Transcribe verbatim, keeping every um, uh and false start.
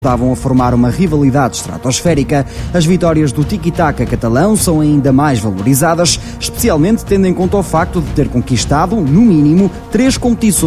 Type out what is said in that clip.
estavam a formar uma rivalidade estratosférica. As vitórias do tiki-taka catalão são ainda mais valorizadas, especialmente tendo em conta o facto de ter conquistado, no mínimo, três competições